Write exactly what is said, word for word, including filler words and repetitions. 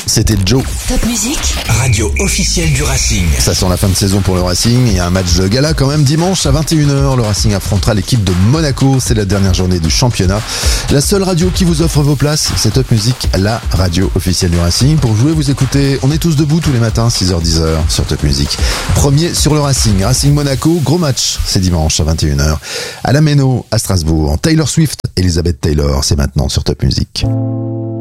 C'était Joe. Top Musique, radio officielle du Racing. Ça sent la fin de saison pour le Racing. Il y a un match de gala quand même dimanche à vingt et une heures. Le Racing affrontera l'équipe de Monaco. C'est la dernière journée du championnat. La seule radio qui vous offre vos places, c'est Top Musique, la radio officielle du Racing. Pour jouer, vous écoutez On est tous debout tous les matins, six heures dix heures sur Top Musique. Premier sur le Racing. Racing Monaco, gros match. C'est dimanche à vingt et une heures. À la Méno, à Strasbourg. Taylor Swift, Elizabeth Taylor, c'est maintenant sur Top Musique.